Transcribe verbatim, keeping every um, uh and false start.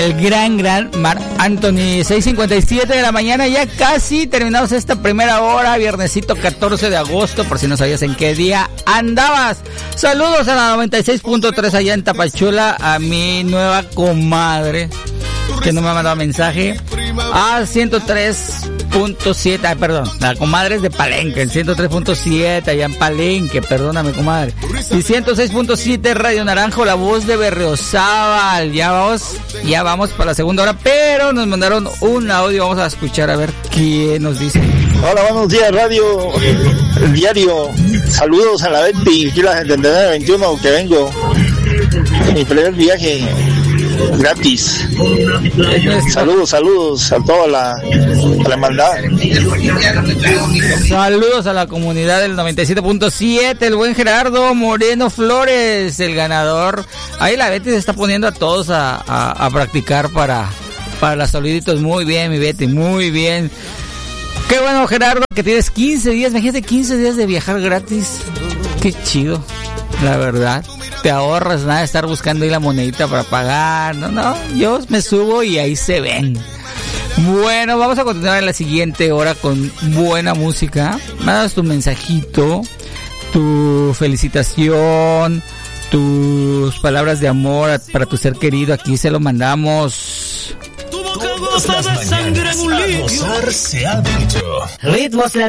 El gran, gran Marc Anthony. seis cincuenta y siete de la mañana, ya casi terminamos esta primera hora, viernesito catorce de agosto, por si no sabías en qué día andabas. Saludos a la noventa y seis punto tres allá en Tapachula, a mi nueva comadre, que no me ha mandado mensaje, a ciento tres punto siete, ay, perdón, la comadre es de Palenque, el ciento tres punto siete allá en Palenque, perdóname, comadre, y ciento seis punto siete Radio Naranjo, la voz de Berriozábal. Ya vamos, ya vamos para la segunda hora, pero nos mandaron un audio, vamos a escuchar a ver quién nos dice. Hola, buenos días, radio, el diario, saludos a la Betty, aquí la setenta y nueve veintiuno que vengo, mi primer viaje gratis. Saludos, saludos a toda la, a la hermandad. Saludos a la comunidad del noventa y siete punto siete, el buen Gerardo Moreno Flores, el ganador. Ahí la Betty se está poniendo a todos a, a, a practicar para, para las saluditos. Muy bien, mi Betty, muy bien. Qué bueno, Gerardo, que tienes quince días, imagínate quince días de viajar gratis. Qué chido, la verdad. Te ahorras nada de estar buscando ahí la monedita para pagar. No, no, yo me subo y ahí se ven. Bueno, vamos a continuar en la siguiente hora con buena música. Mandas tu mensajito, tu felicitación, tus palabras de amor para tu ser querido. Aquí se lo mandamos. Todas las mañanas a gozar se ha dicho. Ritmos latinos.